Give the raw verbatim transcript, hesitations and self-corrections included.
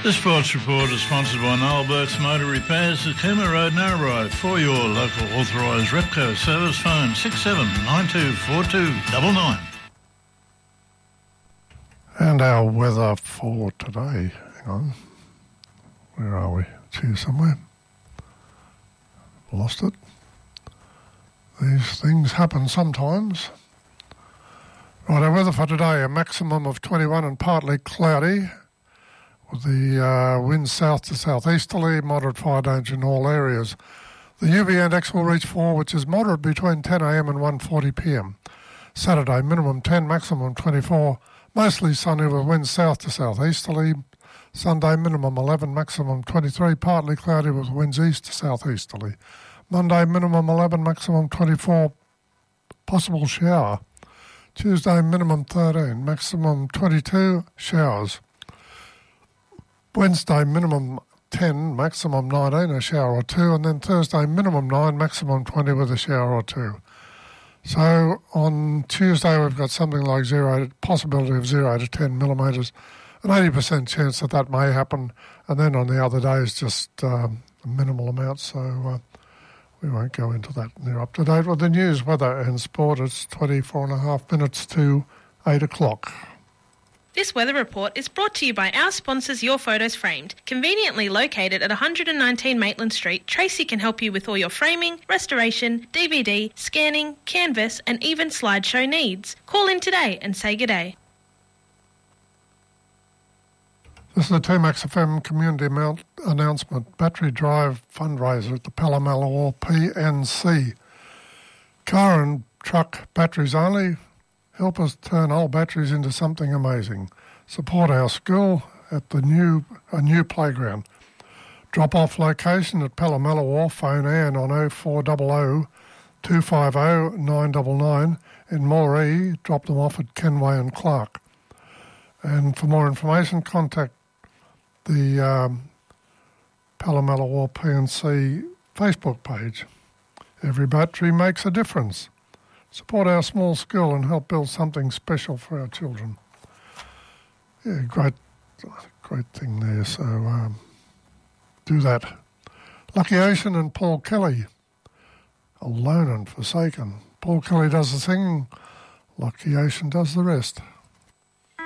The Sports Report is sponsored by Noel Burke's Motor Repairs at Cooma Road, Narrabri. For your local authorised Repco service, phone six seven nine two four two nine nine. And our weather for today. Hang on. Where are we? It's here somewhere. Lost it. These things happen sometimes. Right, our weather for today, a maximum of twenty-one and partly cloudy, with the uh, winds south to southeasterly, moderate fire danger in all areas. The U V index will reach four, which is moderate between ten a m and one forty p m. Saturday, minimum ten, maximum twenty-four, mostly sunny with winds south to southeasterly. Sunday, minimum eleven, maximum twenty-three, partly cloudy with winds east to southeasterly. Monday, minimum eleven, maximum twenty-four, possible shower. Tuesday, minimum thirteen, maximum twenty-two, showers. Wednesday, minimum ten, maximum nineteen, a shower or two. And then Thursday, minimum nine, maximum twenty with a shower or two. So on Tuesday, we've got something like zero, possibility of zero to ten millimetres, an eighty percent chance that that may happen. And then on the other days, just um, a minimal amount. So uh, we won't go into that. They're up to date with the news, weather and sport. It's twenty-four and a half minutes to eight o'clock. This weather report is brought to you by our sponsors Your Photos Framed. Conveniently located at one hundred nineteen Maitland Street, Tracy can help you with all your framing, restoration, D V D, scanning, canvas and even slideshow needs. Call in today and say good day. This is a two Max F M community amount announcement. Battery Drive fundraiser at the Palomallawar P N C. Car and truck batteries only. Help us turn old batteries into something amazing. Support our school at the new a new playground. Drop-off location at Palomallawar. Phone Anne on oh four hundred two five oh nine nine nine. In Moree, drop them off at Kenway and Clark. And for more information, contact the um, Palomallawar P N C Facebook page. Every battery makes a difference. Support our small school and help build something special for our children. Yeah, great, great thing there. So um, do that. Lucky Ocean and Paul Kelly, Alone and Forsaken. Paul Kelly does the singing, Lucky Ocean does the rest.